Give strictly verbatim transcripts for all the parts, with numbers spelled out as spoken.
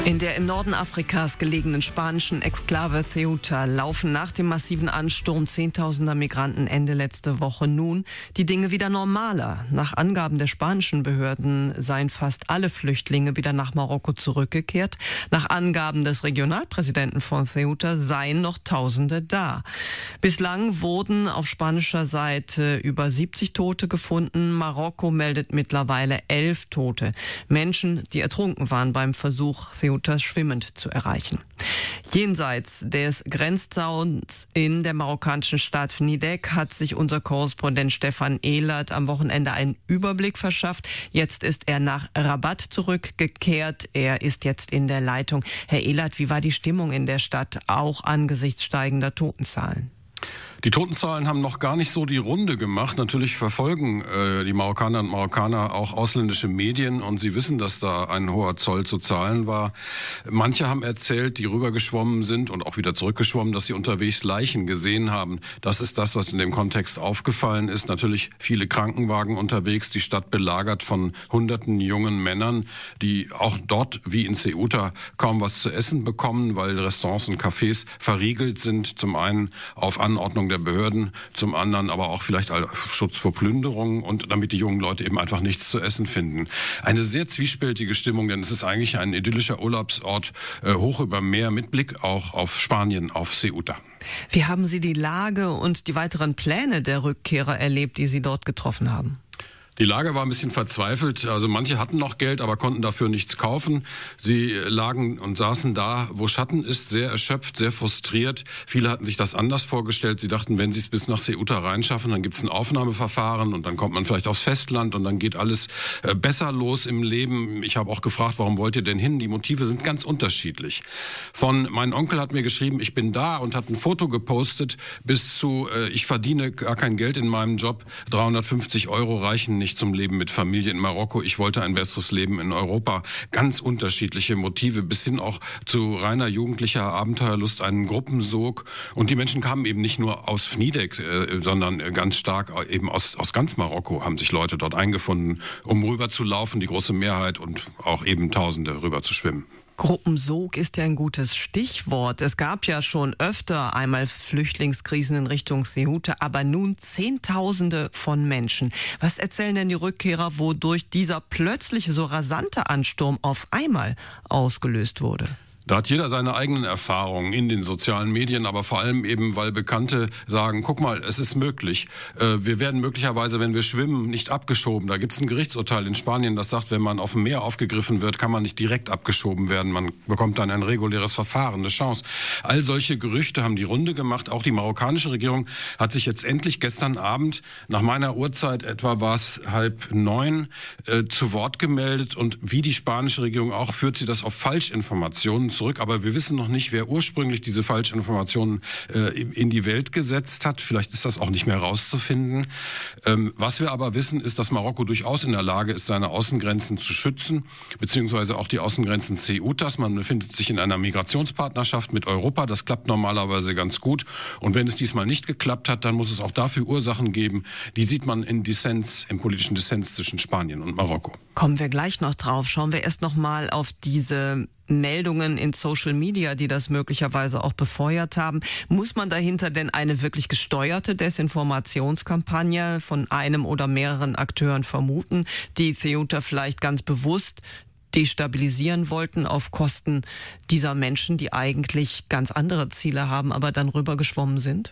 In der im Norden Afrikas gelegenen spanischen Exklave Ceuta laufen nach dem massiven Ansturm zehntausender Migranten Ende letzte Woche nun die Dinge wieder normaler. Nach Angaben der spanischen Behörden seien fast alle Flüchtlinge wieder nach Marokko zurückgekehrt. Nach Angaben des Regionalpräsidenten von Ceuta seien noch Tausende da. Bislang wurden auf spanischer Seite über siebzig Tote gefunden. Marokko meldet mittlerweile elf Tote. Menschen, die ertrunken waren beim Versuch, Ceuta schwimmend zu erreichen. Jenseits des Grenzzauns in der marokkanischen Stadt Fnidek hat sich unser Korrespondent Stefan Ehlert am Wochenende einen Überblick verschafft. Jetzt ist er nach Rabat zurückgekehrt. Er ist jetzt in der Leitung. Herr Ehlert, wie war die Stimmung in der Stadt, auch angesichts steigender Totenzahlen? Die Totenzahlen haben noch gar nicht so die Runde gemacht. Natürlich verfolgen äh, die Marokkaner und Marokkaner auch ausländische Medien und sie wissen, dass da ein hoher Zoll zu zahlen war. Manche haben erzählt, die rübergeschwommen sind und auch wieder zurückgeschwommen, dass sie unterwegs Leichen gesehen haben. Das ist das, was in dem Kontext aufgefallen ist. Natürlich viele Krankenwagen unterwegs, die Stadt belagert von hunderten jungen Männern, die auch dort wie in Ceuta kaum was zu essen bekommen, weil Restaurants und Cafés verriegelt sind. Zum einen auf Anordnung der der Behörden, zum anderen aber auch vielleicht als Schutz vor Plünderungen und damit die jungen Leute eben einfach nichts zu essen finden. Eine sehr zwiespältige Stimmung, denn es ist eigentlich ein idyllischer Urlaubsort äh, hoch über Meer mit Blick auch auf Spanien, auf Ceuta. Wie haben Sie die Lage und die weiteren Pläne der Rückkehrer erlebt, die Sie dort getroffen haben? Die Lage war ein bisschen verzweifelt. Also manche hatten noch Geld, aber konnten dafür nichts kaufen. Sie lagen und saßen da, wo Schatten ist, sehr erschöpft, sehr frustriert. Viele hatten sich das anders vorgestellt. Sie dachten, wenn sie es bis nach Ceuta reinschaffen, dann gibt es ein Aufnahmeverfahren und dann kommt man vielleicht aufs Festland und dann geht alles besser los im Leben. Ich habe auch gefragt, warum wollt ihr denn hin? Die Motive sind ganz unterschiedlich. Von mein Onkel hat mir geschrieben, ich bin da und hat ein Foto gepostet, bis zu, äh, ich verdiene gar kein Geld in meinem Job, dreihundertfünfzig Euro reichen nicht. Nicht zum Leben mit Familie in Marokko. Ich wollte ein besseres Leben in Europa. Ganz unterschiedliche Motive, bis hin auch zu reiner jugendlicher Abenteuerlust, einen Gruppensog. Und die Menschen kamen eben nicht nur aus Fnidek, äh, sondern ganz stark eben aus, aus ganz Marokko haben sich Leute dort eingefunden, um rüber zu laufen, die große Mehrheit, und auch eben Tausende rüber zu schwimmen. Gruppensog ist ja ein gutes Stichwort. Es gab ja schon öfter einmal Flüchtlingskrisen in Richtung Ceuta, aber nun Zehntausende von Menschen. Was erzählen denn die Rückkehrer, wodurch dieser plötzliche, so rasante Ansturm auf einmal ausgelöst wurde? Da hat jeder seine eigenen Erfahrungen in den sozialen Medien, aber vor allem eben, weil Bekannte sagen, guck mal, es ist möglich. Wir werden möglicherweise, wenn wir schwimmen, nicht abgeschoben. Da gibt es ein Gerichtsurteil in Spanien, das sagt, wenn man auf dem Meer aufgegriffen wird, kann man nicht direkt abgeschoben werden. Man bekommt dann ein reguläres Verfahren, eine Chance. All solche Gerüchte haben die Runde gemacht. Auch die marokkanische Regierung hat sich jetzt endlich gestern Abend, nach meiner Uhrzeit etwa war es halb neun, äh, zu Wort gemeldet. Und wie die spanische Regierung auch, führt sie das auf Falschinformationen zurück, aber wir wissen noch nicht, wer ursprünglich diese Falschinformationen äh, in die Welt gesetzt hat. Vielleicht ist das auch nicht mehr rauszufinden. Ähm, was wir aber wissen, ist, dass Marokko durchaus in der Lage ist, seine Außengrenzen zu schützen, beziehungsweise auch die Außengrenzen Ceutas. Man befindet sich in einer Migrationspartnerschaft mit Europa. Das klappt normalerweise ganz gut. Und wenn es diesmal nicht geklappt hat, dann muss es auch dafür Ursachen geben. Die sieht man in Dissens, im politischen Dissens zwischen Spanien und Marokko. Kommen wir gleich noch drauf. Schauen wir erst noch mal auf diese Meldungen in Social Media, die das möglicherweise auch befeuert haben. Muss man dahinter denn eine wirklich gesteuerte Desinformationskampagne von einem oder mehreren Akteuren vermuten, die Ceuta vielleicht ganz bewusst destabilisieren wollten auf Kosten dieser Menschen, die eigentlich ganz andere Ziele haben, aber dann rübergeschwommen sind?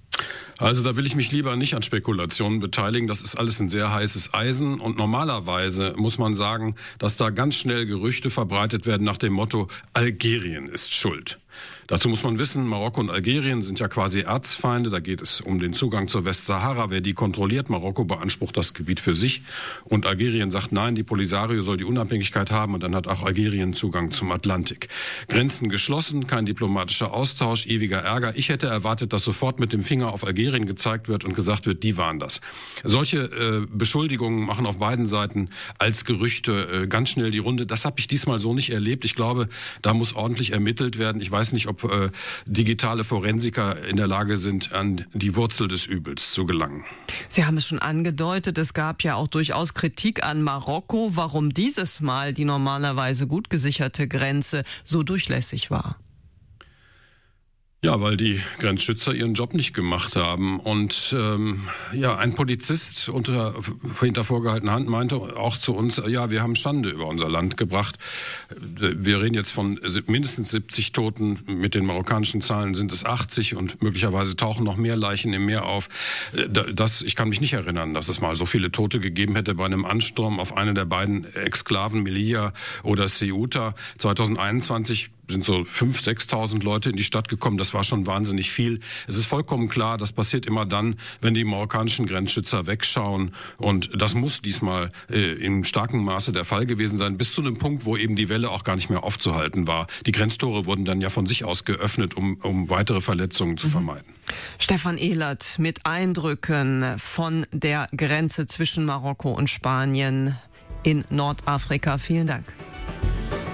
Also da will ich mich lieber nicht an Spekulationen beteiligen. Das ist alles ein sehr heißes Eisen. Und normalerweise muss man sagen, dass da ganz schnell Gerüchte verbreitet werden nach dem Motto, Algerien ist schuld. Dazu muss man wissen, Marokko und Algerien sind ja quasi Erzfeinde. Da geht es um den Zugang zur Westsahara. Wer die kontrolliert, Marokko beansprucht das Gebiet für sich. Und Algerien sagt, nein, die Polisario soll die Unabhängigkeit haben. Und dann hat auch Algerien Zugang zum Atlantik. Grenzen geschlossen, kein diplomatischer Austausch, ewiger Ärger. Ich hätte erwartet, dass sofort mit dem Finger auf Algerien gezeigt wird und gesagt wird, die waren das. Solche äh, Beschuldigungen machen auf beiden Seiten als Gerüchte äh, ganz schnell die Runde. Das habe ich diesmal so nicht erlebt. Ich glaube, da muss ordentlich ermittelt werden. Ich weiß weiß nicht, ob äh, digitale Forensiker in der Lage sind, an die Wurzel des Übels zu gelangen. Sie haben es schon angedeutet, es gab ja auch durchaus Kritik an Marokko, warum dieses Mal die normalerweise gut gesicherte Grenze so durchlässig war. Ja, weil die Grenzschützer ihren Job nicht gemacht haben. Und ähm, ja, ein Polizist unter hinter vorgehaltener Hand meinte auch zu uns, ja, wir haben Schande über unser Land gebracht. Wir reden jetzt von mindestens siebzig Toten. Mit den marokkanischen Zahlen sind es achtzig und möglicherweise tauchen noch mehr Leichen im Meer auf. Das, ich kann mich nicht erinnern, dass es mal so viele Tote gegeben hätte bei einem Ansturm auf eine der beiden Exklaven, Melilla oder Ceuta. zwanzig einundzwanzig sind so fünftausend, sechstausend Leute in die Stadt gekommen. Das war schon wahnsinnig viel. Es ist vollkommen klar, das passiert immer dann, wenn die marokkanischen Grenzschützer wegschauen. Und das muss diesmal äh, in starkem Maße der Fall gewesen sein, bis zu einem Punkt, wo eben die Welle auch gar nicht mehr aufzuhalten war. Die Grenztore wurden dann ja von sich aus geöffnet, um, um weitere Verletzungen zu vermeiden. Stefan Ehlert mit Eindrücken von der Grenze zwischen Marokko und Spanien in Nordafrika. Vielen Dank.